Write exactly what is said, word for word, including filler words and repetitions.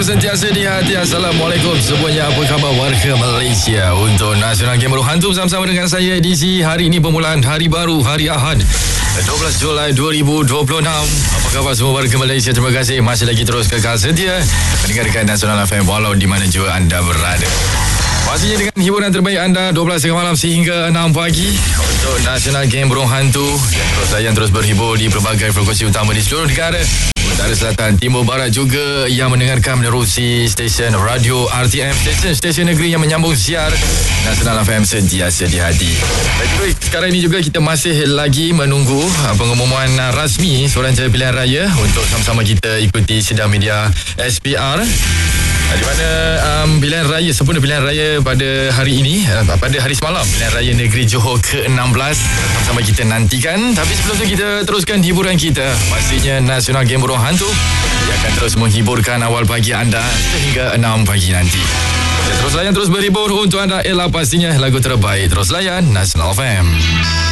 sentiasa di hati. Assalamualaikum semuanya. Apa khabar warga Malaysia? Untuk Nasional Game Burung Hantu bersama-sama dengan saya edisi hari ini, permulaan hari baru, hari Ahad dua belas Julai dua ribu dua puluh enam. Apa khabar semua warga Malaysia? Terima kasih masih lagi terus kekal setia mendengarkan Nasional F M walau di mana juga anda berada. Pastinya dengan hiburan terbaik anda dua belas tengah malam sehingga enam pagi untuk Nasional Game Burung Hantu yang terus layan terus berhibur di pelbagai frekuensi utama di seluruh negara, utara, selatan, timur, barat juga yang mendengarkan menerusi stesen radio R T M, stesen-stesen negeri yang menyambung siar Nasional F M sentiasa di hati. Dan juga sekarang ini juga kita masih lagi menunggu pengumuman rasmi Suruhanjaya Pilihan Raya untuk sama-sama kita ikuti sidang media S P R, di mana um, pilihan raya, sempurna pilihan raya pada hari ini, uh, pada hari semalam, pilihan raya negeri Johor ke enam belas sama-sama kita nantikan. Tapi sebelum itu kita teruskan hiburan kita, pastinya Nasional Game Burung Hantu yang akan terus menghiburkan awal pagi anda sehingga enam pagi nanti. Ya, terus layan, terus berhibur untuk anda. Ialah pastinya lagu terbaik. Terus layan Nasional F M.